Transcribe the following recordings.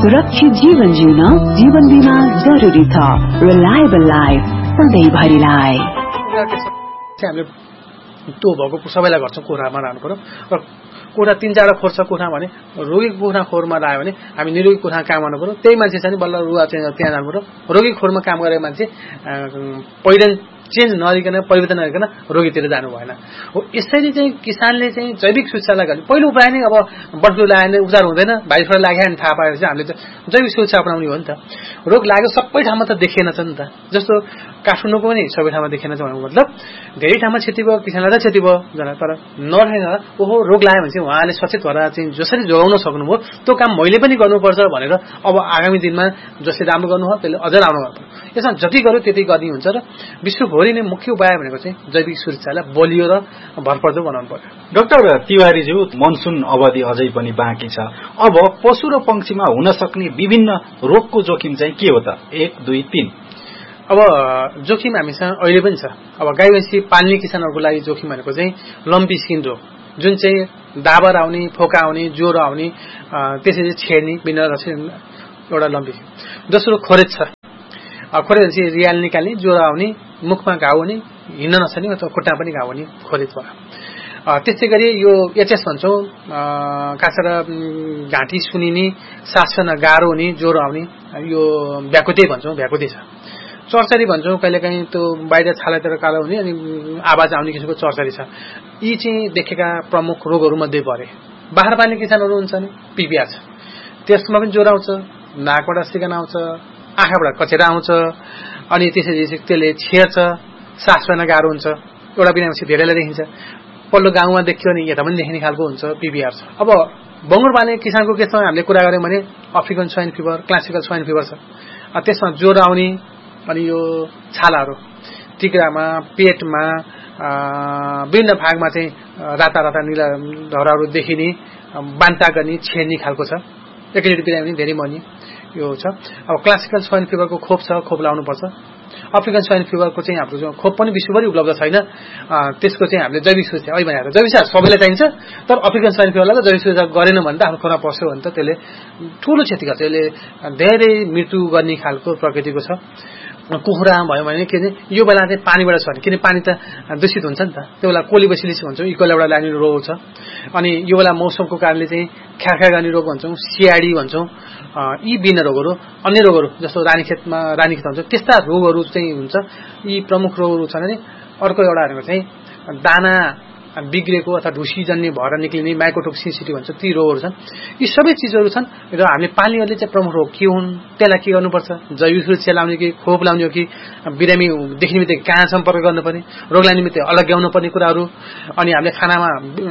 सुरक्षित जीवन जिउन जीवन बीमा जरुरी छ। Reliable life सधैँभरिलाई। हामीले त्यो भएको सबैलाई गर्छौँ कुखुरामा राख्नु पर्यो। र कुखुरा 3-4 खोर छ कुखुरा भने रोगी कुखुरा खोरमा राख्यो भने हामी निरोगी कुखुरा काम गर्नु पर्यो। त्यही मान्छे चाहिँ बल्ल रुवा चाहिँ त्यहाँ जानु पर्यो। रोगी खोरमा काम गरेको मान्छे पहिला चेन्ज नगरिकन परिवर्तन नगरिकन रोगीतिर जानु भएन। हो यसरी चाहिँ किसानले चाहिँ जैविक सुरक्षालाई गर्ने पहिलो उपाय नै अब बर्ड फ्लू लाग्यो भने उपचार हुँदैन। भाइरस लाग्यो भने थाहा पाएपछि हामीले जैविक सुरक्षा अपनाउने हो नि त। रोग लाग्यो सबै ठाउँमा त देखिएन छ नि त। जस्तो काठमाडौँको पनि सबै ठाउँमा देखिएन छ भन्नुको मतलब धेरै ठाउँमा क्षति भयो, किसानलाई त क्षति भयो जना। तर नरहेन ओहो रोग लाग्यो भने चाहिँ उहाँले सचेत भएर चाहिँ जसरी जोगाउन सक्नुभयो त्यो काम मैले पनि गर्नुपर्छ भनेर अब आगामी दिनमा जसले राम्रो गर्नुभयो त्यसले अझ राम्रो गर्नु। यसमा जति गर्यो त्यति गर्दै हुन्छ। र विश्वभरि नै मुख्य उपाय भनेको चाहिँ जैविक सुरक्षालाई बलियो र भरपर्दो बनाउनु पर्यो। डाक्टर तिवारीज्यू, मनसुन अवधि अझै पनि बाँकी छ। अब पशु र पंक्षीमा हुन सक्ने विभिन्न रोगको जोखिम चाहिँ के हो त? 1, 2, 3। अब जोखिम हामीसँग अहिले पनि छ। अब गाई भैँसी पाल्ने किसानहरूको लागि जोखिम भनेको चाहिँ लम्पी स्किन रोग, जुन चाहिँ डाबर आउने, फोका आउने, ज्वरो आउने, त्यसरी छेर्ने बिना एउटा लम्पी। दोस्रो खोरेज छ। खोरेज चाहिँ रियाल निकाल्ने, ज्वरो आउने, मुखमा घाउ हुने, हिँड्न नसक्ने अथवा खुट्टा पनि घाउ हुने खोरेज भयो। त्यस्तै गरी यो एचएस भन्छौँ, खास गरेर घाँटी सुनिने, सास फेर्न गाह्रो हुने, ज्वरो आउने, यो भ्याकुते भन्छौँ, भ्याकुते छ। चर्चरी भन्छौँ, कहिलेकाहीँ त्यो बाहिर छालातिर कालो हुने अनि आवाज आउने किसिमको चर्चरी छ। यी चाहिँ देखेका प्रमुख रोगहरूमध्ये परे। बाख्रा पाल्ने किसानहरू हुन्छ नि पिपिआर छ, त्यसमा पनि ज्वरो आउँछ, नाकबाट सिकान आउँछ, आँखाबाट कचेरा आउँछ, अनि त्यसरी त्यसले छेर्छ, सास फेर्न गाह्रो हुन्छ। एउटा बिरामीपछि धेरैलाई देखिन्छ। पल्लो गाउँमा देखियो भने यता पनि देखिने खालको हुन्छ पिपिआर छ। अब बङ्गुर पाल्ने किसानको केसमा हामीले कुरा गऱ्यौँ भने African swine fever, classical swine fever छ। त्यसमा ज्वरो आउने अनि यो छालाहरू टिक्रामा, पेटमा, विभिन्न भागमा चाहिँ राता राता निला धराहरू देखिने, बान्ता गर्ने, छेर्ने खालको छ। एकैचोटि बिरामी धेरै मर्ने यो छ। अब क्लासिकल स्वाइन फिभरको खोप छ, खोप लाउनुपर्छ। अफ्रिकन स्वाइन फिभरको चाहिँ हाम्रो खोप पनि विश्वभरि उपलब्ध छैन। त्यसको चाहिँ हामीले जैविक सुरक्षा अहिले भनेर जैविक सुरक्षा सबैलाई चाहिन्छ। तर अफ्रिकन स्वाइन फिभरलाई त जैविक सुरक्षा गरेन भने त आफ्नो खोरमा पस्यो भने त त्यसले ठुलो क्षति गर्छ। यसले धेरै मृत्यु गर्ने खालको प्रकृतिको छ। कुखुरा भयो भने के भने यो बेला चाहिँ पानीबाट सर्ने, किन पानी त दूषित हुन्छ नि त। त्यो बेला कोलीबेसिलिस भन्छौँ, इकोलाबाट लाग्ने रोग छ। अनि यो बेला मौसमको कारणले चाहिँ ख्यार्खा गर्ने रोग भन्छौँ, सिआडी भन्छौँ। यी विभिन्न रोगहरू, अन्य रोगहरू जस्तो रानीखेत भन्छ, त्यस्ता रोगहरू चाहिँ हुन्छ। यी प्रमुख रोगहरू छन्। भने अर्को एउटा भनेको चाहिँ दाना बिग्रेको अथवा ढुसीजन्य भएर निक्लिने माइकोटोक्सिसिटी भन्छ, ती रोगहरू छन्। यी सबै चिजहरू छन्। र हामीले पाल्नेहरूले चाहिँ प्रमुख रोग के हुन्, त्यसलाई के गर्नुपर्छ, जैविक सुरक्षा लाउने कि खोप लाउने हो कि बिरामी देख्ने बित्तिकै कहाँ सम्पर्क गर्नुपर्ने, रोगलाई निमित्त अलग्याउनु पर्ने कुराहरू, अनि हामीले खानामा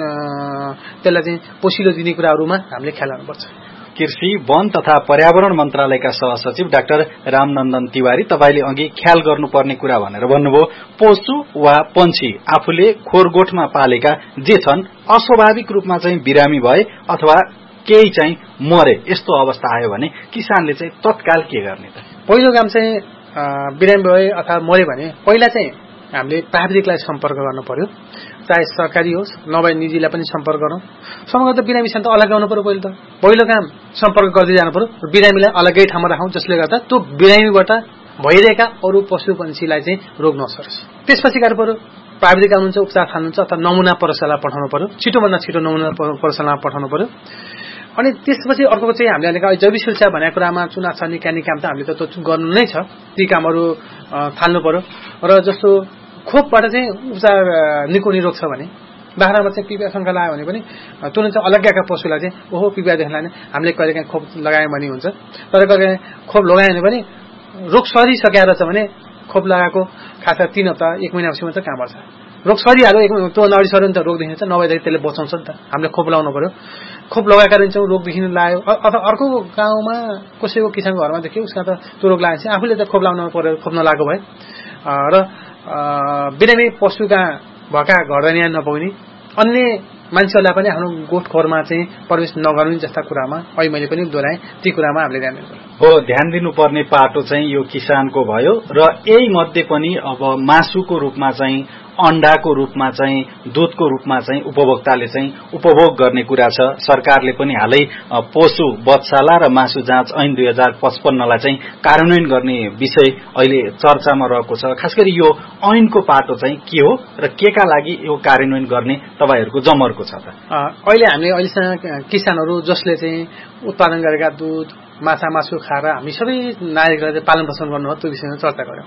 त्यसलाई चाहिँ पोसिलो दिने कुराहरूमा हामीले ख्याल गर्नुपर्छ। कृषि, वन तथा पर्यावरण मन्त्रालयका सहसचिव डाक्टर रामनन्दन तिवारी, तपाईले अघि ख्याल गर्नुपर्ने कुरा भनेर भन्नुभयो। पशु वा पंक्षी आफूले खोरगोठमा पालेका जे छन् अस्वाभाविक रूपमा चाहिँ बिरामी भए अथवा केही चाहिँ मरे, यस्तो अवस्था आयो भने किसानले चाहिँ तत्काल के गर्ने त? पहिलो काम चाहिँ बिरामी भए अथवा मरे भने पहिला चाहिँ हामीले प्राविधिकलाई सम्पर्क गर्नु पर्यो। चाहे सरकारी होस् नभए निजीलाई पनि सम्पर्क गरौँ। सम्पर्क त बिरामीसँग त अलग्याउनु पर्यो। पहिलो काम सम्पर्क गर्दै जानु पर्यो। बिरामीलाई अलग्गै ठाउँमा राखौँ, जसले गर्दा त्यो बिरामीबाट भइरहेका अरू पशु पंक्षीलाई चाहिँ रोग नसरोस्। त्यसपछि गर्नु पर्यो प्राविधिक आउनुहुन्छ, उपचार थाल्नुहुन्छ अथवा नमुना प्रयोगशाला पठाउनु पर्यो। छिटोभन्दा छिटो नमुना प्रयोगशालामा पठाउनु पर्यो। अनि त्यसपछि अर्को चाहिँ हामीले जैविक सुरक्षा भनेको कुरामा चुनाव छ, निकाल्ने काम त हामीले त गर्नु नै छ। ती कामहरू थाल्नु पर्यो। र जस्तो खोपबाट चाहिँ उपचार निको निरोग छ भने बाख्रामा चाहिँ पिपिआर शङ्का लाग्यो भने पनि तुरन्त अलग्याका पशुलाई चाहिँ ओहो पिपिआर देख्ला भने हामीले कहिलेकाहीँ खोप लगायौँ भने हुन्छ। तर कहिलेकाहीँ खोप लगायो भने पनि रोग सरिसकेर छ भने खोप लगाएको खास 3 हप्ता 1 महिनापछि मात्र काम गर्छ। रोग सरिहाल्यो, त्यो अगाडि सऱ्यो भने त रोग देखिन्छ, नभएदेखि त्यसले बचाउँछ नि त। हामीले खोप लगाउनु पर्यो। खोप लगाएका रहन्छौँ, रोग देखिन लाग्यो अथवा अर्को गाउँमा कसैको किसानको घरमा देखियो उसका त त्यो रोग लागेपछि आफूले त खोप लगाउनु पर्यो, खोप नलागेको भए। र बिरामी पशुका भएका घरधनिया नपाउने, अन्य मान्छेहरूलाई पनि आफ्नो गोठ खोरमा चाहिँ प्रवेश नगर्ने जस्ता कुरामा अहिले मैले पनि दोहोऱ्याएँ, ती कुरामा हामीले ध्यान दिनु पर्यो। हो, ध्यान दिनुपर्ने पाटो चाहिँ यो किसानको भयो। र यही मध्ये पनि अब मासुको रूपमा चाहिँ अण्डाको रूपमा चाहिँ दूधको रूपमा चाहिँ उपभोक्ताले चाहिँ उपभोग गर्ने कुरा छ। सरकारले पनि हालै पशु बत्साला र मासु जाँच ऐन 2055 लाई चाहिँ कार्यान्वयन गर्ने विषय अहिले चर्चामा रहेको छ। खास गरी यो ऐनको पाटो चाहिँ के हो र केका लागि यो कार्यान्वयन गर्ने तपाईहरुको जमर्को छ त? अहिले हामीले अहिलेसम्म किसानहरू जसले चाहिँ उत्पादन गरेका दूध माछा मासु खाएर हामी सबै नागरिकलाई पालन पोषण गर्नु हो त्यो विषयमा चर्चा गर्यौं।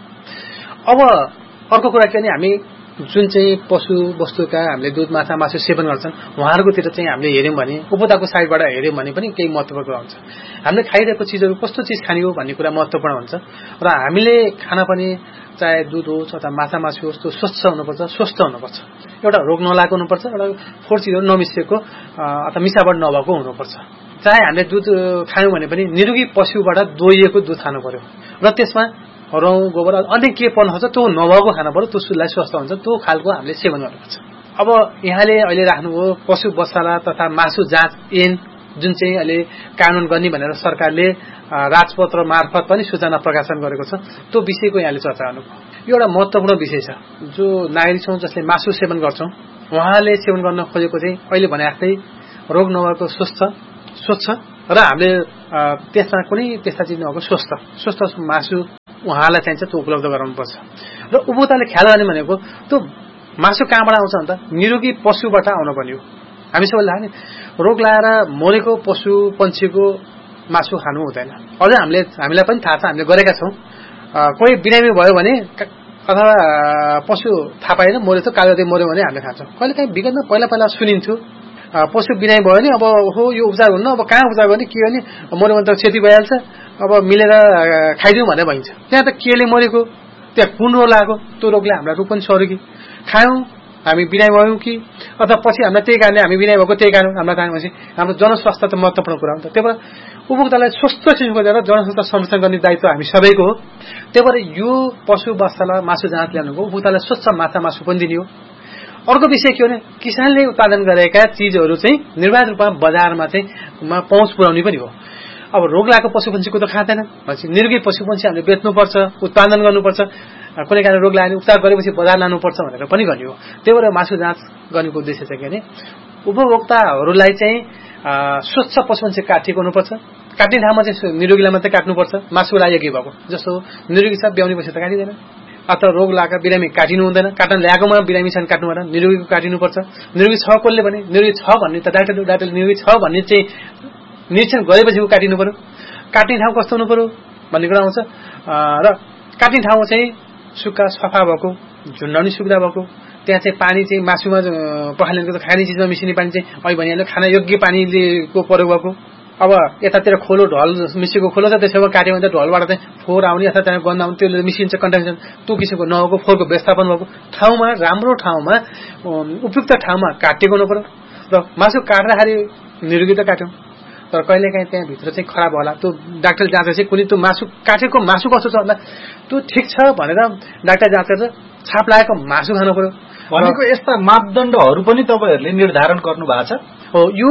अब अर्को कुरा के भने हामी जुन चाहिँ पशु वस्तुका हामीले दूध माछा मासु सेवन गर्छन् उहाँहरुकोतिर चाहिँ हामीले हेर्यौं भने उपभोक्ताको साइडबाट हेर्यौं भने पनि केही महत्त्वपूर्ण कुरा हुन्छ। हामीले खाइरहेको चीजहरु कस्तो चीज खाने हो भन्ने कुरा महत्त्वपूर्ण हुन्छ र हामीले खाना पनि चाहे दूध होस् अथवा माछा मासु होस् त्यो स्वच्छ हुनुपर्छ, स्वस्थ हुनुपर्छ। एउटा रोग नलागेको हुनुपर्छ, एउटा फोहोर चीजहरु नमिसिएको अथवा मिसावट नभएको हुनुपर्छ। चाहे हामीले दूध खायौं भने पनि निरोगी पशुबाट दोहिएको दूध खानु पर्यो र त्यसमा रौं गोबर अझै के पर्न सक्छ त्यो नभएको खानु पर्यो, त्यो सुलाई स्वस्थ हुन्छ, त्यो खालको हामीले सेवन गर्नुपर्छ। अब यहाँले अहिले राख्नुभयो पशु बत्साला तथा मासु जाँच ऐन जुन चाहिँ अहिले कानून गर्ने भनेर सरकारले राजपत्र मार्फत पनि सूचना प्रकाशन गरेको छ, त्यो विषयको यहाँले चर्चा गर्नुभयो। यो एउटा महत्त्वपूर्ण विषय छ। जो नागरिक छौं जसले मासु सेवन गर्छौं उहाँले सेवन गर्न खोजेको चाहिँ अहिले भने जस्तै रोग नभएको स्वच्छ र हामीले त्यसमा कुनै त्यस्ता चीज नभएको स्वस्थ मासु उहाँलाई चाहिन्छ त्यो उपलब्ध गराउनुपर्छ। र उपभोक्ताले ख्याल गर्ने भनेको त्यो मासु कहाँबाट आउँछ भन्दा निरोगी पशुबाट आउन पर्ने हो। हामी सबैले थाहा नि रोग लागेर मरेको पशु पन्छीको मासु खानु हुँदैन। अझै हामीलाई पनि थाहा छ, हामीले गरेका छौं। कोही बिरामी भयो भने अथवा पशु थाहा पाएन मर्यो त कालोले मर्यो भने हामीले खान्छौं। कहिले काहीँ विगतमा पहिला सुनिन्थ्यो पशु बिरामी भयो भने अब हो यो उपचार हुन्न, अब कहाँ उपचार गर्ने के गर्ने, मर्यो भने त क्षति भइहाल्छ, अब मिलेर खाइदिउँ भनेर भनिन्छ। त्यहाँ त केले मरेको, त्यहाँ कुन रोग लागेको, त्यो रोगले हामीलाई रोग पनि सर्यो कि खायौं हामी बिरामी भयौं कि अथवा पछि हामीलाई त्यही कारणले हामी बिरामी भएको त्यही कारण हामीलाई थाहा भएपछि हाम्रो जनस्वास्थ्य त महत्त्वपूर्ण कुरा हो। त्यही भएर उपभोक्तालाई स्वस्थ चिज खोजेर जनस्वास्थ्य संरक्षण गर्ने दायित्व हामी सबैको हो। त्यही भएर यो पशु बत्साला मासु जाँच ल्याउनुको उपभोक्तालाई स्वच्छ माछा मासु पनि दिने हो। अर्को विषय के हो भने किसानले उत्पादन गरेका चीजहरू चाहिँ निर्बाध रूपमा बजारमा चाहिँ पहुँच पुर्याउने पनि हो। अब रोग लागेको पशुपन्छीको त खाँदैन भनेपछि निरोगी पशुपन्छी हामीले बेच्नुपर्छ, उत्पादन गर्नुपर्छ, कुनै कारण रोग लाग्यो उपचार गरेपछि बजार लानुपर्छ भनेर पनि गर्ने हो। त्यही भएर मासु जाँच गर्नुको उद्देश्य चाहिँ के भने उपभोक्ताहरूलाई चाहिँ स्वच्छ पशुपन्छी काटिएको हुनुपर्छ। काट्ने ठाउँमा चाहिँ निरोगीलाई मात्रै काट्नुपर्छ, मासु लागेकै भएको जस्तो निरोगी छ ब्याउने पछि त काटिँदैन, अथवा रोग लागेका बिरामी काटिनु हुँदैन, काट्न ल्याएकोमा बिरामी छन् काट्नु भएन, निरोगीको काटिनुपर्छ। निरोगी छ कसले भने निरोगी छ भन्ने त डाक्टरले निरोगी छ भन्ने चाहिँ निरीक्षण गरेपछि काटिनु पर्यो। काट्ने ठाउँ कस्तो हुनु पर्यो भन्ने कुरा आउँछ र काट्ने ठाउँ चाहिँ सुक्खा सफा भएको, झुन्डाउने सुविधा भएको, त्यहाँ चाहिँ पानी चाहिँ मासुमा पखालिएको त खाने चिजमा मिसिने पानी चाहिँ अहिले भनिहाल्यो खाना योग्य पानीको प्रयोग भएको। अब यतातिर खोलो ढल मिसिएको खोलो छ त्यसैमा काट्यो भने त ढलबाट चाहिँ फोहोर आउने अथवा त्यहाँ गन्ध आउने त्यसले मिसिन्छ कन्टामिनेसन त्यो किसिमको नभएको फोहोरको व्यवस्थापन भएको ठाउँमा राम्रो ठाउँमा उपयुक्त ठाउँमा काटेको हुनु पर्यो। र मासु काट्दाखेरि निरोगी त काट्यौं तर कहिलेकाहीँ त्यहाँ भित्र चाहिँ खराब होला, त्यो डाक्टरले जाँचेपछि कुनै त्यो मासु काटेको मासु कस्तो छ भन्दा त्यो ठिक छ भनेर डाक्टर जाँचेर छाप लागेको मासु खानु पर्यो। भनेको यस्ता मापदण्डहरू पनि तपाईहरुले निर्धारण गर्नु भएको छ हो। यो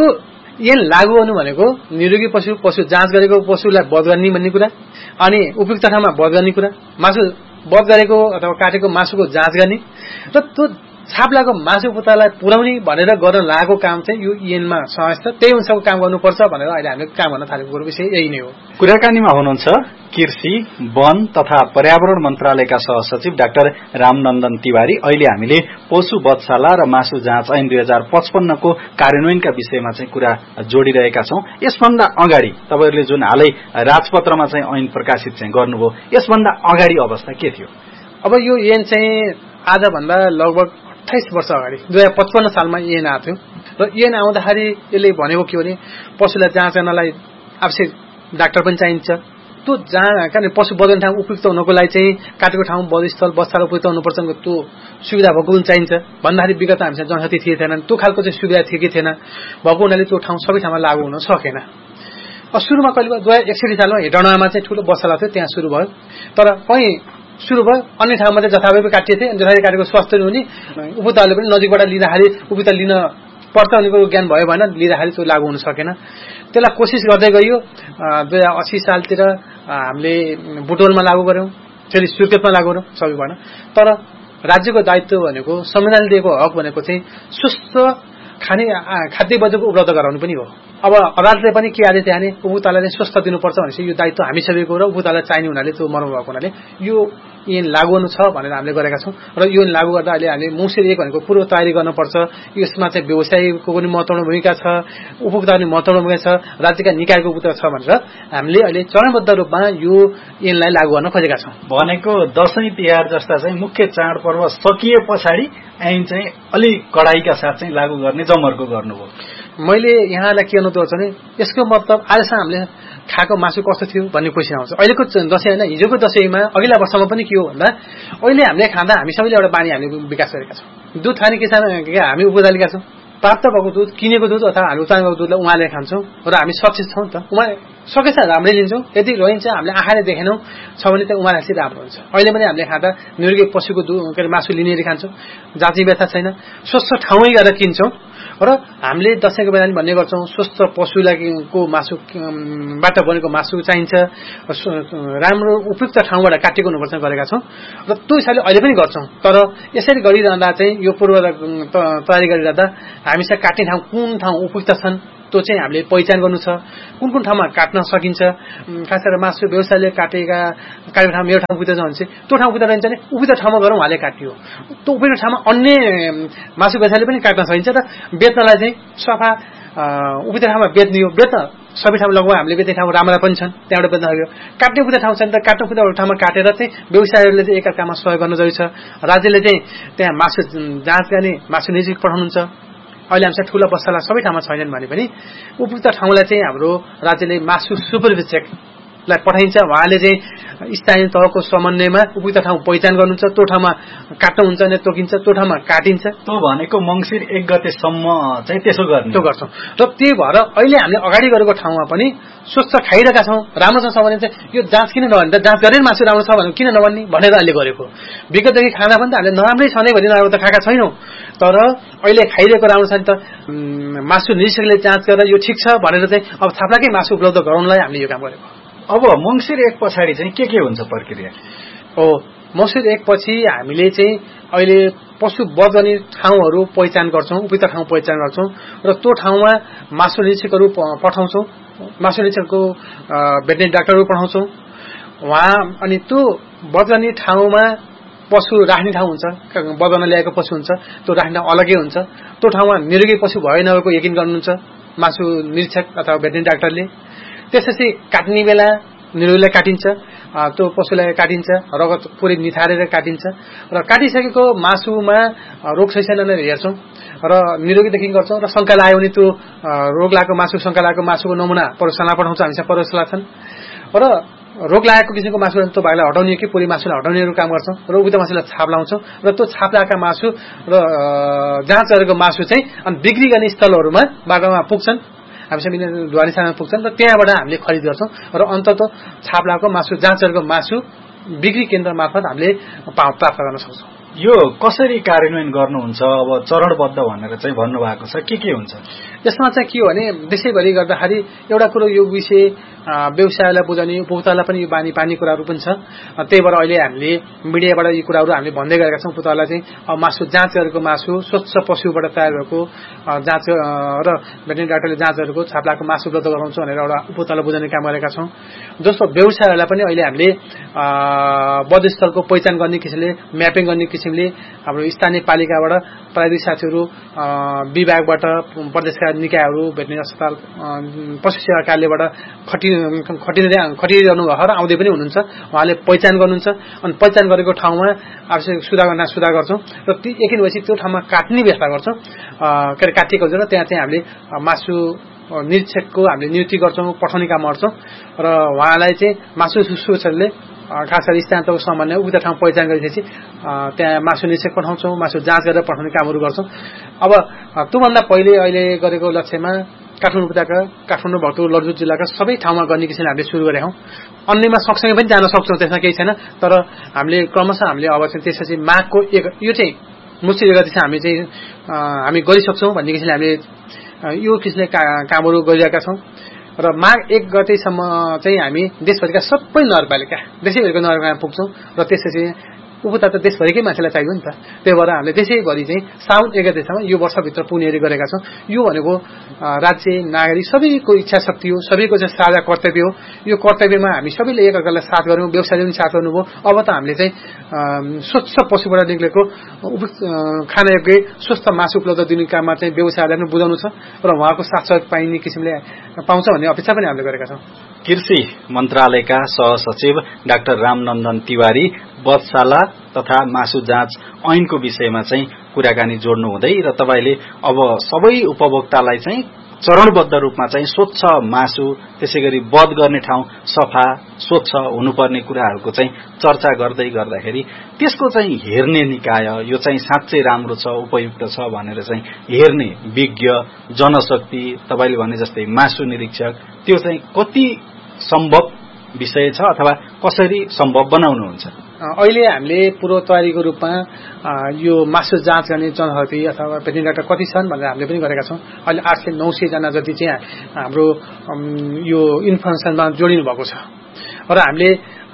लागू गर्नु भनेको निरोगी पशु जाँच गरेको पशुलाई वध गर्ने भन्ने कुरा, अनि उपयुक्त ठाउँमा वध गर्ने कुरा, मासु वध गरेको अथवा काटेको मासुको जाँच गर्ने र त्यो छाप लागेको मासु उपभोक्तालाई पुर्याउने भनेर गर्न लागेको काम चाहिँ यो ऐनमा समावेश छ। त्यही अनुसारको काम गर्नुपर्छ भनेर अहिले हामीले काम गर्न थालेको विषय यही नै हो। कुराकानीमा हुनुहुन्छ कृषि, वन तथा पर्यावरण मन्त्रालयका सहसचिव डाक्टर रामनन्दन तिवारी। अहिले हामीले पशु बत्साला र मासु जाँच ऐन 2055 को कार्यान्वयनका विषयमा चाहिँ कुरा जोडिरहेका छौं। यसभन्दा अगाडि तपाईहरुले जुन हालै राजपत्रमा चाहिँ ऐन प्रकाशित चाहिँ गर्नुभयो, यसभन्दा अगाडि अवस्था के थियो? अब यो ऐन चाहिँ आजभन्दा लगभग 28 वर्ष अगाडि 2055 सालमा ऐन आएको थियो र ऐन आउँदाखेरि यसले भनेको के भने पशुलाई जाँच गर्नलाई आवश्यक डाक्टर पनि चाहिन्छ। त्यो कारण पशु बधाउने ठाउँ उपयुक्त हुनको लागि चाहिँ काटेको ठाउँ बधस्थल बस्ताल उपयुक्त हुनुपर्छ, त्यो सुविधा भएको पनि चाहिन्छ भन्दाखेरि विगत हामीसँग जनशक्ति थिएन, त्यो खालको चाहिँ सुविधा थियो कि थिएन भएको हुनाले त्यो ठाउँ सबै ठाउँमा लागू हुन सकेन। सुरुमा कहिले 2061 सालमा हेटौँडामा चाहिँ ठूलो बस्ताला थियो, त्यहाँ सुरु भयो। तर कहीँ सुरु भयो अन्य ठाउँमा चाहिँ जथाभावी काटिए थिए, जथाभावी काटेको स्वास्थ्य हुने उपभोक्ताहरूले पनि नजिकबाट लिँदाखेरि उपभोक्ता लिन पर्छ भन्ने कुरो ज्ञान भयो भएन, लिँदाखेरि त्यो लागू हुन सकेन। त्यसलाई कोसिस गर्दै गइयो। 2080 सालतिर हामीले बुटोलमा लागू गर्यौं, फेरि सुर्खेतमा लागू गर्यौं, सबै भएन। तर राज्यको दायित्व भनेको संविधानले दिएको हक भनेको चाहिँ स्वस्थ खाद्य वस्तुको उपलब्ध गराउनु पनि हो। अब अदालतले पनि के आदेश दिए भने उपभोक्तालाई स्वस्थ दिनुपर्छ भनेपछि यो दायित्व हामी सबैको र उपभोक्तालाई चाहिने हुनाले त्यो मर्म भएको हुनाले यो ऐन लागू गर्नु छ भनेर हामीले गरेका छौँ र यो लागू गर्दा अहिले हामीले मङ्सिर 1 भनेको पूर्व तयारी गर्नुपर्छ। यसमा चाहिँ व्यवसायीको पनि महत्त्वपूर्ण भूमिका छ, उपभोक्ताको पनि महत्त्वपूर्ण भूमिका छ, राज्यका निकायको भूमिका छ भनेर हामीले अहिले चरणबद्ध रूपमा यो ऐनलाई लागू गर्न खोजेका छौँ। भनेको दशैं तिहार जस्ता चाहिँ मुख्य चाडपर्व सकिए पछाडि ऐन चाहिँ अलि कडाइका साथ चाहिँ लागू गर्ने जमर्को गर्नुभयो। मैले यहाँलाई के अनुरोध गर्छु भने यसको मतलब आजसम्म हामीले खाएको मासु कस्तो थियो भन्ने क्वेसन आउँछ। अहिलेको दशैं होइन, हिजोको दशैंमा अघिल्ला वर्षमा पनि के हो भन्दा अहिले हामीले खाँदा हामी सबैले एउटा बानी हामीले विकास गरेका छौँ। दुध खाने किसान हामी उपभोक्ताका छौँ। प्राप्त भएको दुध, किनेको दुध अथवा हामी उत्पादन गरेको दुधलाई उहाँले खान्छौँ र हामी सचेत छौँ त। उहाँ सकेछ राम्रै लिन्छौँ, यदि रहन्छ हामीले आँखाले देखेनौँ छ भने त उहाँलाई चाहिँ राम्रो हुन्छ। अहिले पनि हामीले खाँदा निरोगी पशुको मासु लिनेर खान्छौँ, जाति व्यथा छैन, स्वस्थ ठाउँमै गएर किन्छौँ र हामीले दशैंको बेला पनि भन्ने गर्छौँ स्वस्थ पशुको मासुबाट बनेको मासु चाहिन्छ, राम्रो उपयुक्त ठाउँबाट काटेको हुनुपर्छ गरेका छौँ र त्यो हिसाबले अहिले पनि गर्छौँ। तर यसरी गरिरहँदा चाहिँ यो पूर्व तयारी गरिरहँदा हामीसँग काट्ने ठाउँ कुन ठाउँ उपयुक्त छन् त्यो चाहिँ हामीले पहिचान गर्नु छ, कुन कुन ठाउँमा काट्न सकिन्छ। खास गरेर मासु व्यवसायले काटेको ठाउँ मेरो ठाउँ उपयुक्त छ भने चाहिँ त्यो ठाउँ उपयुक्त रहन्छ भने उपयुक्त ठाउँमा गएर उहाँले काटियो। त्यो उपयुक्त ठाउँमा अन्य मासु व्यवसायले पनि काट्न सकिन्छ र बेच्नलाई चाहिँ सफा उपयुक्त ठाउँमा बेच्ने हो। बेच्न सबै ठाउँमा लगभग हामीले बेच्ने ठाउँ राम्रा पनि छन्, त्यहाँबाट बेच्न सक्यो। काट्ने उपयुक्त ठाउँ छैन त काट्ने उपयुक्त ठाउँमा काटेर चाहिँ व्यवसायीहरूले चाहिँ एकअर्कामा सहयोग गर्न जरुरी छ। राज्यले चाहिँ त्यहाँ मासु जाँच गर्ने मासु निरीक्षक पठाउनुहुन्छ। अहिले हामीसँग ठुला बस्ताला सबै ठाउँमा छैनन् भने पनि उपयुक्त ठाउँलाई चाहिँ हाम्रो राज्यले मासु सुपरभिजेकलाई पठाइन्छ। उहाँले चाहिँ स्थानीय तहको समन्वयमा उपयुक्त ठाउँ पहिचान गर्नुहुन्छ, त्यो ठाउँमा काट्नुहुन्छ भने तोकिन्छ, त्यो ठाउँमा काटिन्छ। त्यो भनेको मङ्सिर 1 गतेसम्म चाहिँ त्यसो गर्ने त्यो गर्छौँ र त्यही भएर अहिले हामीले अगाडि गरेको ठाउँमा पनि स्वच्छ खाइरहेका छौँ। राम्रोसँग छ भने चाहिँ यो जाँच किन नभने त जाँच गरेर मासु राम्रो छ भने किन नभन्ने भनेर अहिले गरेको। विगतदेखि खाना पनि त हामीले नराम्रै छ नै भनी नराम्रो त खाएका छैनौँ, तर अहिले खाइरहेको राम्रो छ नि त मासु निरीक्षकले जाँच गरेर यो ठिक छ भनेर चाहिँ अब छाप्लाकै मासु उपलब्ध गराउनलाई हामीले यो काम गरेको। अब मङ्सिर 1 पछाडि चाहिँ के हुन्छ प्रक्रिया? मङ्सिर 1 पछि हामीले चाहिँ अहिले पशु वध गर्ने ठाउँहरू पहिचान गर्छौँ, उपयुक्त ठाउँ पहिचान गर्छौँ र त्यो ठाउँमा मासु निरीक्षकहरू पठाउँछौँ, मासु निरीक्षकको भेटनेरी डाक्टरहरू पठाउँछौँ उहाँ। अनि त्यो वध गर्ने ठाउँमा पशु राख्ने ठाउँ हुन्छ, वध गर्न ल्याएको पशु हुन्छ, त्यो राख्ने ठाउँ अलग्गै हुन्छ। त्यो ठाउँमा निरोगी पशु भयो नभएको यकिन गर्नुहुन्छ मासु निरीक्षक अथवा भेटनेरी डाक्टरले। त्यसपछि काट्ने बेला निरोगीलाई काटिन्छ, त्यो पशुलाई काटिन्छ, रगत पुरै निथारेर काटिन्छ र काटिसकेको मासुमा रोग छैन भनेर हेर्छौँ र निरोगीदेखि गर्छौँ र शङ्का लाग्यो भने त्यो रोग लागेको मासु, शङ्का लागेको मासुको नमुना प्रयोगशाला पठाउँछ। हामीसँग प्रयोगशाला छन् र रोग लागेको किसिमको मासु त्यो भागलाई हटाउने कि पुरै मासुलाई हटाउनेहरू काम गर्छौँ र उपयुक्त मासुलाई छाप लाउँछौँ र त्यो छाप लगाएका मासु र जाँच गरेको मासु चाहिँ अनि बिक्री गर्ने स्थलहरूमा बाटोमा पुग्छन्, हामीसँग ढुवानी स्थानमा पुग्छन् र त्यहाँबाट हामीले खरिद गर्छौँ र अन्ततः छाप लगाएको मासु, जाँच गरेको मासु बिक्री केन्द्र मार्फत हामीले प्राप्त गर्न सक्छौँ। यो कसरी कार्यान्वयन गर्नुहुन्छ? अब चरणबद्ध भनेर चाहिँ भन्नुभएको छ, के हुन्छ यसमा चाहिँ? के हो भने देशैभरि गर्दाखेरि एउटा कुरो यो विषय व्यवसायलाई बुझाउने, उपभोक्तालाई पनि यो बानी पानी कुराहरू पनि छ। त्यही भएर अहिले हामीले मिडियाबाट यी कुराहरू हामीले भन्दै गरेका छौँ। उपभोक्तालाई चाहिँ मासु जाँच गरेको मासु, स्वच्छ पशुबाट तयार भएको जाँच र भेटनेरी डाक्टरले जाँच गरेको छाप्लाको मासु उपलब्ध गराउँछौँ भनेर एउटा उपभोक्तालाई बुझाउने काम गरेका छौँ। जस्तो व्यवसायहरूलाई पनि अहिले हामीले वधस्थलको पहिचान गर्ने किसिमले, म्यापिङ गर्ने किसिमले हाम्रो स्थानीय पालिकाबाट प्राविधिक साथीहरू, विभागबाट प्रदेशका निकायहरू, भेटनेरी अस्पताल, पशु सेवा कार्यालयबाट खटिरहनु भएको र आउँदै पनि हुनुहुन्छ। उहाँले पहिचान गर्नुहुन्छ अनि पहिचान गरेको ठाउँमा आवश्यक सुधार गर्छौँ र यकिन भएपछि त्यो ठाउँमा काट्ने व्यवस्था गर्छौँ। के अरे काटिएको हुन्छ र त्यहाँ चाहिँ हामीले मासु निरीक्षकको हामीले नियुक्ति गर्छौँ, पठाउने काम गर्छौँ र उहाँलाई चाहिँ मासु सुरक्षाले खास गरी स्थानीय तहको समन्वय उपयुक्त ठाउँ पहिचान गरेपछि त्यहाँ मासु निरीक्षक पठाउँछौँ, मासु जाँच गरेर पठाउने कामहरू गर्छौँ। अब त्योभन्दा पहिले अहिले गरेको लक्ष्यमा काठमाडौँ उपत्यका, काठमाडौँ, भक्तपुर, ललितपुर जिल्लाका सबै ठाउँमा गर्ने किसिमले हामीले सुरु गरेका हौँ। अन्यमा सँगसँगै पनि जान सक्छौँ, त्यसमा केही छैन। तर हामीले क्रमशः हामीले अब चाहिँ त्यसपछि माघको यो चाहिँ मुख्य जग्गा चाहिँ हामी गरिसक्छौँ भन्ने किसिमले हामीले यो किसिमले कामहरू गरिरहेका छौँ र माघ 1 गतेसम्म चाहिँ हामी देशभरिका सबै नगरपालिका, देशैभरिको नगरपालिकामा पुग्छौँ र त्यसपछि उपभोक्ता त देशभरिकै मान्छेलाई चाहियो नि त। त्यही भएर हामीले देशैभरि चाहिँ साउन 1 गतेसम्म यो वर्षभित्र पुर्याउने गरेका छौँ। यो भनेको राज्य नागरिक सबैको इच्छा शक्ति हो, सबैको चाहिँ साझा कर्तव्य हो। यो कर्तव्यमा हामी सबैले एकअर्कालाई साथ गर्यौँ, व्यवसायले पनि साथ गर्नुभयो। अब त हामीले चाहिँ स्वच्छ पशुबाट निक्लेको खानयोग्य स्वस्थ मासु उपलब्ध दिने काममा चाहिँ व्यवसायलाई पनि बुझाउनु छ र उहाँको साथ सहयोग पाइने किसिमले पाउँछ भन्ने अपेक्षा पनि हामीले गरेका छौँ। कृषि मन्त्रालयका सहसचिव डाक्टर रामनन्दन तिवारी बधशाला तथा मासु जाँच ऐनको विषयमा चाहिँ कुराकानी जोड्नु हुँदै र तपाईले अब सबै उपभोक्तालाई चाहिँ चरणबद्ध रूपमा चाहिँ स्वच्छ मासु त्यसैगरी वध गर्ने ठाउँ सफा स्वच्छ हुनुपर्ने कुराहरूको चाहिँ चर्चा गर्दै गर्दाखेरि त्यसको चाहिँ हेर्ने निकाय यो चाहिँ साँच्चै राम्रो छ उपयुक्त छ भनेर चाहिँ हेर्ने विज्ञ जनशक्ति तपाईले भने जस्तै मासु निरीक्षक त्यो चाहिँ कति सम्भव विषय छ अथवा कसरी सम्भव बनाउनुहुन्छ? अहिले हामीले पूर्व तयारीको रूपमा यो मासु जाँच गर्ने जनशक्ति अथवा भेटरिनरी डाक्टर कति छन् भनेर हामीले पनि गरेका छौँ। अहिले 800-900 जना जति चाहिँ हाम्रो यो इन्फर्मेसनमा जोडिनु भएको छ र हामीले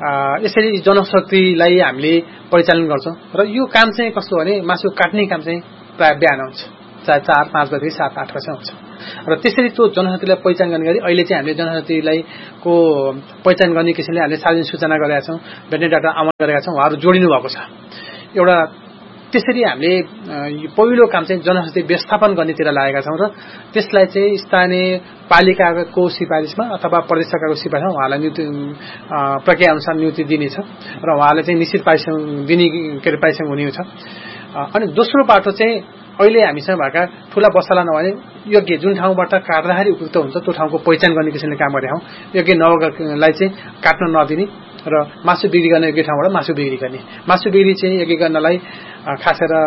यसरी जनशक्तिलाई हामीले परिचालन गर्छौँ। र यो काम चाहिँ कस्तो भने मासु काट्ने काम चाहिँ प्राय बिहान हुन्छ, चाहे 4-5 बजे 7-8 बजे हुन्छ र त्यसरी त्यो जनशक्तिलाई पहिचान गर्ने गरी अहिले चाहिँ हामीले जनशक्तिलाई को पहिचान गर्ने किसिमले हामीले सार्वजनिक सूचना गरेका छौँ, भेटरिनरी डाक्टर आमन्त्रण गरेका छौँ, उहाँहरू जोडिनु भएको छ। एउटा त्यसरी हामीले पहिलो काम चाहिँ जनशक्ति व्यवस्थापन गर्नेतिर लागेका छौँ र त्यसलाई चाहिँ स्थानीय पालिकाको सिफारिसमा अथवा प्रदेश सरकारको सिफारिसमा उहाँलाई नियुक्ति प्रक्रिया अनुसार नियुक्ति दिनेछ र उहाँलाई चाहिँ निश्चित पारिश्रमिक दिने पारिश्रमिक हुने छ। अनि दोस्रो बाटो चाहिँ अहिले हामीसँग भएका ठूला बसला नभए योग्य जुन ठाउँबाट काट्दाखेरि उपयुक्त हुन्छ त्यो ठाउँको पहिचान गर्ने किसिमले काम गरेका हौँ। योग्य नभएकोलाई चाहिँ काट्न नदिने र मासु बिक्री गर्ने योग्य ठाउँबाट मासु बिक्री गर्ने। मासु बिक्री चाहिँ योग्य गर्नलाई खास गरेर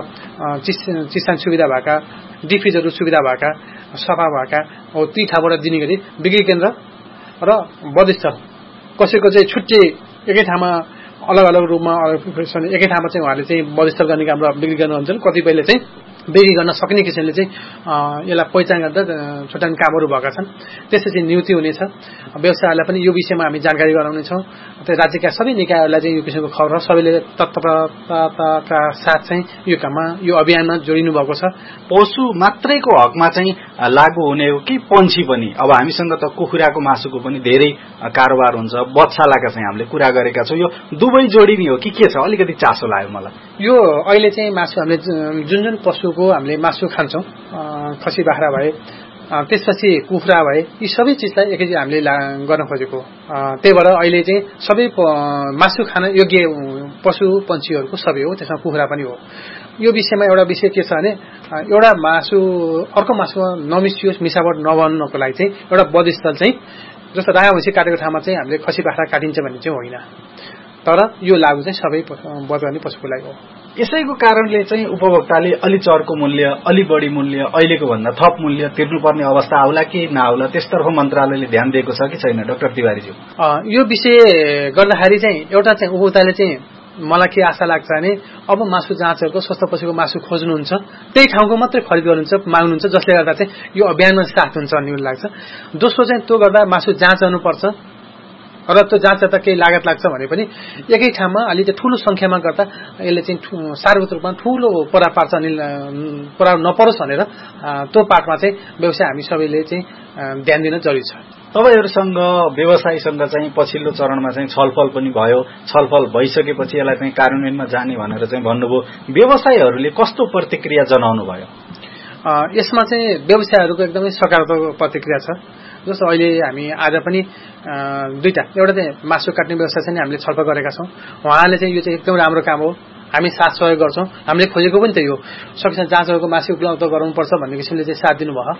चिस्तान सुविधा भएका डिफ्रिजहरू सुविधा भएका सफा भएका हो ती ठाउँबाट दिने गरी बिक्री केन्द्र र बधस्थल कसैको चाहिँ छुट्टै एकै ठाउँमा अलग अलग रूपमा एकै ठाउँमा चाहिँ उहाँले चाहिँ बधस्थल गर्ने काम र बिक्री गर्नुहुन्छ। कतिपयले चाहिँ बिक्री गर्न सक्ने किसिमले चाहिँ यसलाई पहिचान गर्दा छुट्याउने कामहरू भएका छन्। त्यसपछि नियुक्ति हुनेछ। व्यवसायलाई पनि यो विषयमा हामी जानकारी गराउनेछौँ। त्यो राज्यका सबै निकायहरूलाई चाहिँ यो किसिमको खबर सबैले तत्परताका साथ चाहिँ यो काममा यो अभियानमा जोडिनु भएको छ। पशु मात्रैको हकमा चाहिँ लागू हुने हो कि पन्छी पनि? अब हामीसँग त कुखुराको मासुको पनि धेरै कारोबार हुन्छ, बधशालाका चाहिँ हामीले कुरा गरेका छौँ। यो दुवै जोडिने हो कि के छ? अलिकति चासो लाग्यो मलाई। यो अहिले चाहिँ मासु हामीले जुन पशुको हामीले मासु खान्छौँ, खसी बाख्रा भए त्यसपछि कुखुरा भए यी सबै चिजलाई एकैचोटि हामीले गर्न खोजेको। त्यही भएर अहिले चाहिँ सबै मासु खान योग्य पशु पन्छीहरूको सबै हो, त्यसमा कुखुरा पनि हो। यो विषयमा एउटा विषय के छ भने एउटा मासु अर्को मासुमा नमिसियोस्, मिसावट नबन्नको लागि चाहिँ एउटा बधस्थल चाहिँ जस्तो राया भैँसी काटेको ठाउँमा चाहिँ हामीले खसी बाख्रा काटिन्छ भन्ने चाहिँ होइन, तर यो लागू चाहिँ सबै वध गर्ने पशुको लागि हो। यसैको कारणले चाहिँ उपभोक्ताले अलि चर्को मूल्य, अलि बढी मूल्य, अहिलेको भन्दा थप मूल्य तिर्नुपर्ने अवस्था आउला कि नआउला त्यसतर्फ मन्त्रालयले ध्यान दिएको छ कि छैन डाक्टर तिवारीज्यू? यो विषय गर्दाखेरि चाहिँ एउटा चाहिँ उपभोक्ताले चाहिँ मलाई के आशा लाग्छ भने अब मासु जाँचहरूको स्वस्थ पशुको मासु खोज्नुहुन्छ, त्यही ठाउँको मात्रै खरिद गर्नुहुन्छ, माग्नुहुन्छ, जसले गर्दा चाहिँ यो अभियानमा साथ हुन्छ भन्ने लाग्छ। दोस्रो चाहिँ त्यो गर्दा मासु जाँच गर्नुपर्छ र त्यो जाँच त केही लागत लाग्छ भने पनि एकै ठाउँमा अलि चाहिँ ठूलो संख्यामा गर्दा यसले चाहिँ सार्वजनिक रूपमा ठूलो प्रभाव पार्छ, अनि प्रभाव नपरोस् भनेर त्यो पार्टमा चाहिँ व्यवसाय हामी सबैले चाहिँ ध्यान दिन जरुरी छ। तपाईहरुसँग व्यवसायीसँग चाहिँ पछिल्लो चरणमा चाहिँ छलफल पनि भयो। छलफल भइसकेपछि यसलाई चाहिँ कार्यान्वयनमा जाने भनेर चाहिँ भन्नुभयो। व्यवसायीहरूले कस्तो प्रतिक्रिया जनाउनु भयो? यसमा चाहिँ व्यवसायीहरूको एकदमै सकारात्मक प्रतिक्रिया छ। जस्तो अहिले हामी आज पनि दुईटा, एउटा चाहिँ मासु काट्ने व्यवसाय चाहिँ हामीले छलफल गरेका छौँ। उहाँले चाहिँ यो चाहिँ एकदम राम्रो काम हो, हामी साथ सहयोग गर्छौँ, हामीले खोजेको पनि त्यही हो, सकेसम्म जाँचहरूको मासु उपलब्ध गराउनुपर्छ भन्ने किसिमले चाहिँ साथ दिनुभयो।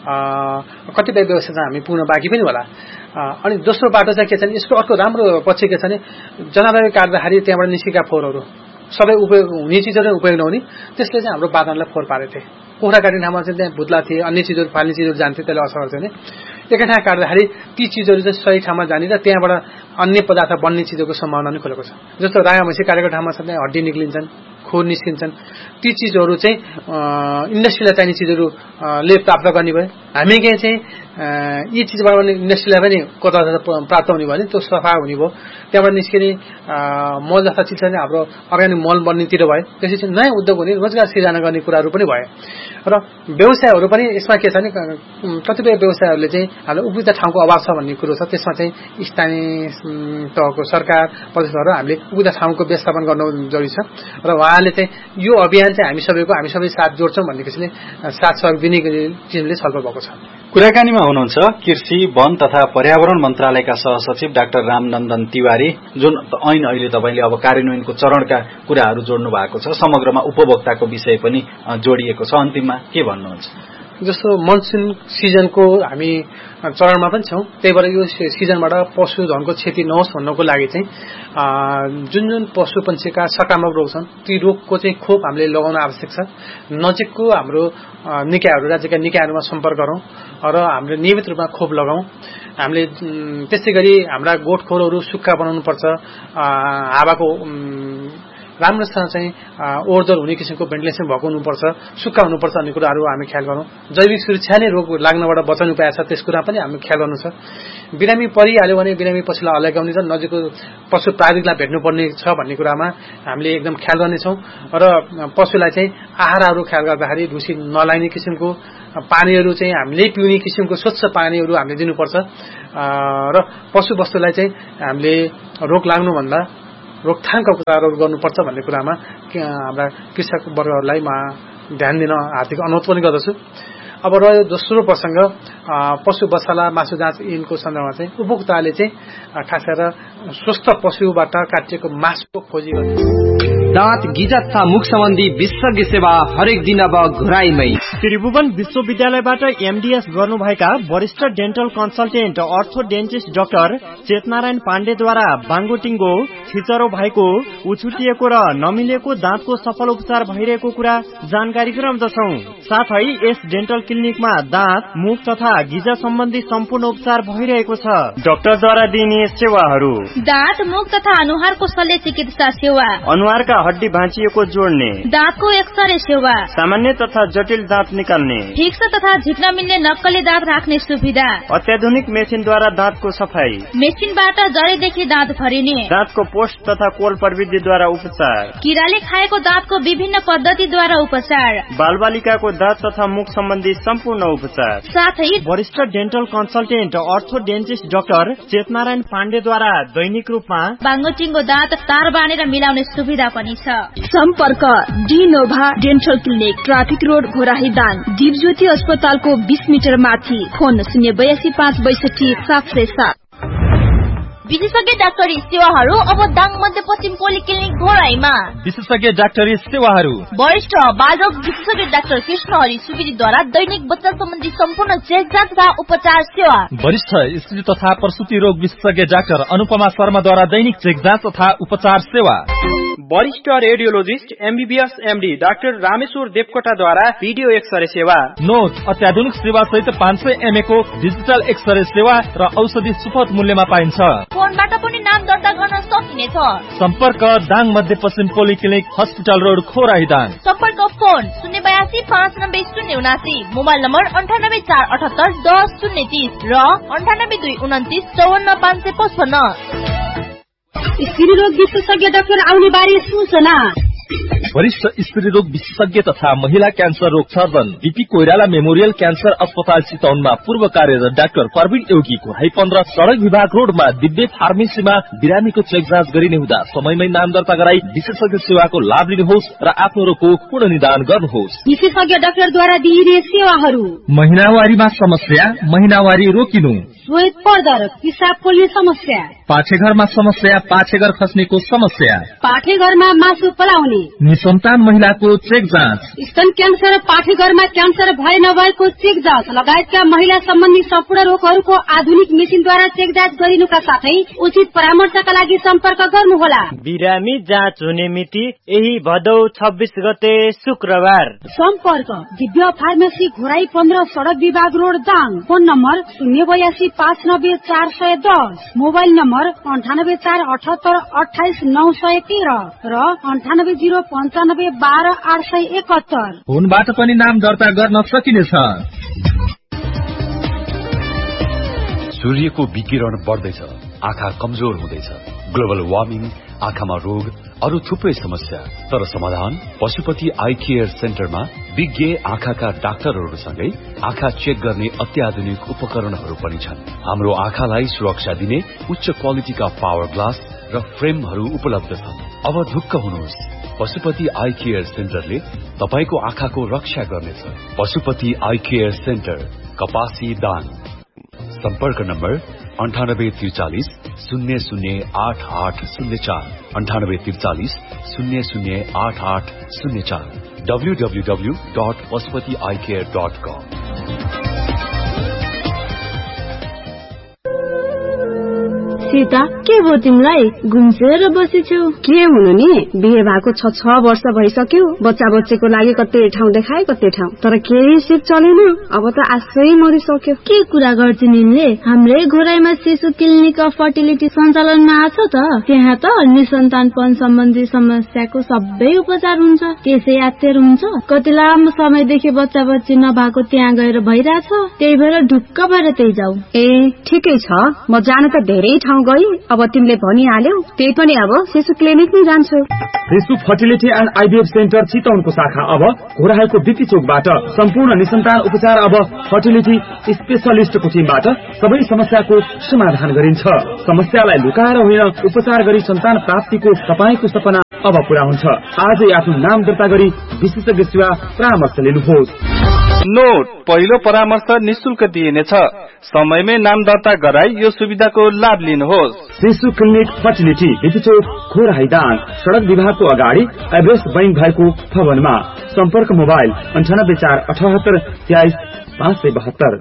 कतिपय व्यवसाय चाहिँ हामी पुग्न बाँकी पनि होला। अनि दोस्रो बाटो चाहिँ के छ भने यसको अर्को राम्रो पक्ष के छ भने जनावर काट्दाखेरि त्यहाँबाट निस्केका फोहोरहरू सबै उपयोग हुने चिजहरू उपयोग नहुने, त्यसले चाहिँ हाम्रो वातावरणलाई फोहोर पारेको थिए। कुखुरा काट्ने ठाउँमा चाहिँ त्यहाँ भुत्ला थिए, अन्य चिजहरू फाल्ने चिजहरू जान्थे, त्यसले असर गर्थ्यो भने एकै ठाउँ काट्दाखेरि ती चिजहरू चाहिँ सही ठाउँमा जाने र त्यहाँबाट अन्य पदार्थ बन्ने चिजहरूको सम्भावना पनि खोलेको छ। जस्तो राया भैँसी काटेको ठाउँमा चाहिँ हड्डी निक्लिन्छन्, खोर निस्किन्छन् ती चिजहरू चाहिँ इन्डस्ट्रीलाई चाहिने चिजहरूले प्राप्त गर्ने भयो हामी चाहिँ यी चिजबाट पनि इन्डस्ट्रीलाई पनि कता प्राप्त हुने भयो भने त्यो सफा हुने भयो त्यहाँबाट निस्किने मल जस्ता चिज चाहिँ हाम्रो अर्ग्यानिक मल बन्नेतिर भयो त्यसपछि नयाँ उद्योग हुने रोजगार सिर्जना गर्ने कुराहरू पनि भयो र व्यवसायहरू पनि यसमा के छ भने कतिपय व्यवसायहरूले चाहिँ हाम्रो उपयुक्त ठाउँको अभाव छ भन्ने कुरो छ त्यसमा चाहिँ स्थानीय तहको सरकार प्रदेशहरू हामीले उपयुक्त ठाउँको व्यवस्थापन गर्न जरुरी छ र उहाँले चाहिँ यो अभियान चाहिँ हामी सबै साथ जोड्छौँ भन्ने किसिमले साथ सहयोग दिने किसिमले छलफल भएको छ। कुराकानीमा हुनुहुन्छ कृषि वन तथा पर्यावरण मन्त्रालयका सहसचिव डाक्टर रामनन्दन तिवारी जुन ऐन अहिले तपाईले अब कार्यान्वयनको चरणका कुराहरू जोड्नु भएको छ समग्रमा उपभोक्ताको विषय पनि जोडिएको छ अन्तिममा के भन्नुहुन्छ? जस्तो मनसुन सिजनको हामी चरणमा पनि छौं त्यही भएर यो सिजनबाट पशुधनको क्षति नहोस् भन्नको लागि चाहिँ जुन पशु पन्छीका सकारात्मक रोग छन् ती रोगको चाहिँ खोप हामीले लगाउन आवश्यक छ। नजिकको हाम्रो निकायहरू राज्यका निकायहरूमा सम्पर्क गरौं र हामीले नियमित रूपमा खोप लगाउँ। हामीले त्यसै गरी हाम्रा गोठखोरहरू सुक्खा बनाउनु पर्छ हावाको राम्रोसँग चाहिँ ओरदोर हुने किसिमको भेन्टिलेसन भएको हुनुपर्छ सुक्खा हुनुपर्छ भन्ने कुराहरू हामी ख्याल गरौँ। जैविक सुरक्षा नै रोग लाग्नबाट बचाउनु उपाय छ त्यस कुरा पनि हामी ख्याल गर्नु छ। बिरामी परिहाल्यो भने बिरामी पछिल्लो अलगाउने र नजिकको पशु प्राविधिकलाई भेट्नुपर्ने छ भन्ने कुरामा हामीले एकदम ख्याल गर्नेछौँ र पशुलाई चाहिँ आहारहरू ख्याल गर्दाखेरि ढुसी नलाग्ने किसिमको पानीहरू चाहिँ हामीले पिउने किसिमको स्वच्छ पानीहरू हामीले दिनुपर्छ र पशु वस्तुलाई चाहिँ हामीले रोग लाग्नुभन्दा रोकथामका उपचारहरू गर्नुपर्छ भन्ने कुरामा हाम्रा कृषक वर्गहरूलाई म ध्यान दिन हार्दिक अनुरोध पनि गर्दछु। अब रह्यो दोस्रो प्रसंग पशु बछाला मासु जाँच ऐनको सन्दर्भमा चाहिँ उपभोक्ताले चाहिँ खास गरेर स्वस्थ पशुबाट काटिएको मासुको खोजी गर्नु। दाँत गिजा तथा मुख सम्बन्धी विशेषज्ञ सेवा हरेक दिन अब घुराईमै। त्रिभुवन विश्वविद्यालयबाट एमडीएस गर्नुभएका वरिष्ठ डेन्टल कन्सल्टेन्ट अर्थोडेन्टिस्ट डाक्टर चेतनारायण पाण्डेद्वारा बाङ्गोटिङ्गो छिचरो भएको उछुटिएको र नमिलेको दाँतको सफल उपचार भइरहेको कुरा जानकारी गराउँदछौं। साथै यस डेन्टल क्लिनिकमा दाँत मुख तथा गिजा सम्बन्धी सम्पूर्ण उपचार भइरहेको छ। डाक्टरद्वारा दिइने सेवाहरू दाँत मुख तथा अनुहारको शल्य चिकित्सा सेवा अनुहारका हड्डी भाँचिएको जोड्ने दाँतको एक्सरे सेवा सामान्य तथा जटिल दाँत निकाल्ने ठिक तथा झिक्न मिल्ने नक्कली दाँत राख्ने सुविधा अत्याधुनिक मेसिनद्वारा दाँतको सफाई मेसिनबाट जडेदेखि दाँत भरिने दाँतको पोस्ट तथा कोल प्रविधिद्वारा उपचार किराले खाएको दाँतको विभिन्न पद्धतिद्वारा उपचार बालबालिकाको दाँत तथा मुख सम्बन्धी सम्पूर्ण उपचार साथै वरिष्ठ डेन्टल कन्सल्टेन्ट अर्थोडेन्टिस्ट डाक्टर चेतनारायण पाण्डेद्वारा दैनिक रूपमा बाङ्गोटिङ्गो दाँत तार बाँधेर मिलाउने सुविधा पनि छ। सम्पर्क डिनोभा dental clinic traffic road Ghorahi Dang Deepjyoti अस्पतालको 20 मिटर माथि फोन 082 562 707। विशेषज्ञ डाक्टरी सेवाहरू अब दाङ मध्यपश्चिम पोलिक्लिनिक घोराईमा। विशेषज्ञ डाक्टरी सेवाहरू वरिष्ठ बालरोग विशेषज्ञ डाक्टर कृष्ण हरि सुवेदीद्वारा दैनिक बच्चा सम्बन्धी सम्पूर्ण चेकजाँच तथा उपचार सेवा। वरिष्ठ स्त्री तथा प्रसुति रोग विशेषज्ञ डाक्टर अनुपमा शर्माद्वारा दैनिक चेकजाँच तथा उपचार सेवा। वरिष्ठ radiologist MBBS MD doctor Rameshwar देवकोटाद्वारा video x-ray सेवा। नोट अत्याधुनिक सेवा सहित 500 mA को डिजिटल एक्सरे सेवा र औषधि सुपथ मूल्यमा पाइन्छ। फोनबाट पनि नाम दर्ता गर्न सकिनेछ। सम्पर्क दाङ मध्यपश्चिम पोलिक्लिनिक हस्पिटल रोड खोराही दाङ। सम्पर्क फोन 082 590 079 मोबाइल नम्बर 98 478 10 030 र 98 229 54 555। स्त्री रोग विशेषज्ञ डाक्टर आउने बारे सूचना। वरिष्ठ स्त्री रोग विशेषज्ञ तथा महिला क्यान्सर रोग surgeon BP Koirala memorial cancer अस्पताल चितवनमा पूर्व कार्यरत डाक्टर प्रवीण योगी घोराई 15 सड़क विभाग रोडमा दिव्य फार्मेसीमा बिरामीको चेक जाँच गरिने हुँदा समयमै नाम दर्ता गराई विशेषज्ञ सेवाको लाभ लिनुहोस् र आफ्नो रोगको पूर्ण निदान गर्नुहोस्। विशेषज्ञ डाक्टरद्वारा दिइने सेवाहरू महिनावारीमा समस्या महिनावारी रोकिनु श्वेत पर्दर पिसाब पोल्ने समस्या पाठेघरमा समस्या पाठेघर खस्नेको समस्या पाठेघरमा मासु पलाउने निसन्तान महिलाको चेक जाँच स्तन क्यान्सर पाठेघरमा क्यान्सर भए नभएको चेक जाँच लगायतका महिला सम्बन्धी सम्पूर्ण रोगहरूको आधुनिक मेसिनद्वारा चेक जाँच गरिनुका साथै उचित परामर्शका लागि सम्पर्क गर्नुहोला। बिरामी जाँच हुने मिति यही भदौ 26 गते शुक्रबार। सम्पर्क दिव्य फार्मेसी घोराई 15 सड़क विभाग road Dang. Phone number 082 590 410 mobile number 98 478 28 913 र 98 0 95 12 871। फोनबाट पनि नाम दर्ता गर्न सकिनेछ। सूर्यको विकिरण बढ्दैछ, आँखा कमजोर हुँदैछ, ग्लोबल वार्मिङ, आँखामा रोग, अरू थुप्रै समस्या। तर समाधान पशुपति आई केयर सेन्टरमा विज्ञ आँखाका डाक्टरहरूसँगै आँखा चेक गर्ने अत्याधुनिक उपकरणहरू पनि छन्। हाम्रो आँखालाई सुरक्षा दिने उच्च क्वालिटीका पावर ग्लास र फ्रेमहरू उपलब्ध छन्। अब ढुक्क हुनुहोस्, पशुपति आई केयर सेन्टरले तपाईको आँखाको रक्षा गर्नेछ। पशुपति आई केयर सेन्टर, कपासी दाङ। सम्पर्क नम्बर 9843 008804 9843 008804 www.pashupatieyecare.com। सीता, के भयो तिमीलाई? घुम्सेर बसेछौ? के हुनु नि, बिहे भएको 6 वर्ष भइसक्यो। बच्चा बच्चीको लागि कतै ठाउँ देखाए कतै ठाउँ, तर केही सिप चलेन। अब त आशै मरिसक्यो। के कुरा गर्छिन् यिनले? हाम्रै घोराईमा शिशु क्लिनिक अफ फर्टिलिटी सञ्चालनमा आछ त। त्यहाँ त निसन्तानपन सम्बन्धी समस्याको सबै उपचार हुन्छ। त्यसै यात्तेर हुन्छ। कति लामो समयदेखि बच्चा बच्ची नभएको त्यहाँ गएर भइराछ। त्यही भएर ढुक्क भएर त्यही जाऊ। ए ठिकै छ, म जान त धेरै ठाउँ गई। अब तिमीले भनिहाल्यौ, त्यही पनि अब शिशु क्लिनिक नै जान्छु। शिशु फर्टिलिटी एन्ड आइभीएफ सेन्टर चितवनको शाखा अब घोराईको बिपी चोकबाट सम्पूर्ण निसन्तान उपचार अब फर्टिलिटी स्पेशलिस्टको टिमबाट सबै समस्याको समाधान गरिन्छ। समस्यालाई लुकाएर होइन, उपचार गरी सन्तान प्राप्तिको तपाईको सपना अब पूरा हुन्छ। आजै आफ्नो नाम दर्ता गरी विशेषज्ञ सेवा परामर्श लिनुहोस्। नोट, पहिलो परामर्श निशुल्क दिइनेछ। समयमै नाम दर्ता गराई यो सुविधाको लाभ लिनुहोस्। शिशु क्लिनिक फर्टिलिटी बिपी चोक घोराई दाङ, सड़क विभागको अगाडि एभरेस्ट बैंक भएको भवनमा। सम्पर्क मोबाइल 9848 23 572।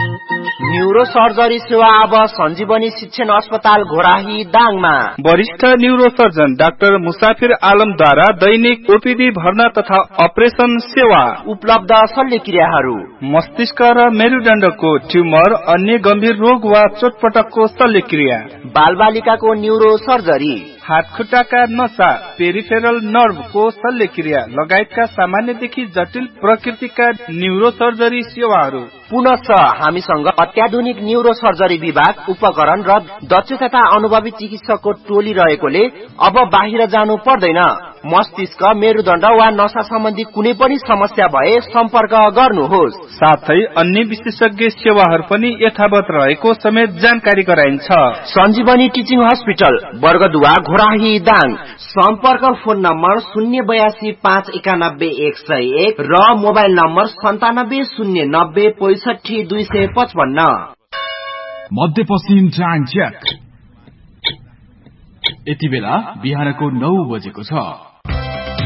न्यूरो सर्जरी सेवा अब सञ्जीवनी शिक्षण अस्पताल घोराही दाङमा। वरिष्ठ न्यूरो सर्जन डाक्टर मुसाफिर आलमद्वारा दैनिक ओपीडी भर्ना तथा अपरेसन सेवा उपलब्ध। शल्यक्रियाहरू मस्तिष्क र मेरुदण्डको ट्युमर, अन्य गम्भीर रोग वा चोटपटकको शल्यक्रिया, बालबालिकाको न्यूरो सर्जरी, हात खुट्टाका नसा, पेरिफेरल नर्भको शल्यक्रिया लगायतका सामान्यदेखि जटिल प्रकृतिका न्यूरो सर्जरी सेवाहरू। पुनश्च हामीसँग अत्याधुनिक न्यूरो सर्जरी विभाग, उपकरण र दक्ष तथा अनुभवी चिकित्सकको टोली रहेकोले अब बाहिर जानु पर्दैन। मस्तिष्क, मेरुदण्ड वा नसा सम्बन्धी कुनै पनि समस्या भए सम्पर्क गर्नुहोस्। साथै अन्य विशेषज्ञ सेवाहरू पनि यथावत रहेको समेत जानकारी गराइन्छ। सञ्जीवनी टिचिङ हस्पिटल, वर्गदुवा, घोराही दाङ। सम्पर्क फोन नम्बर 082 591 101 र मोबाइल नम्बर 97 090 65 255। मध्यपश्चिम टाइम चेक। यति बेला बिहानको 9 बजेको छ।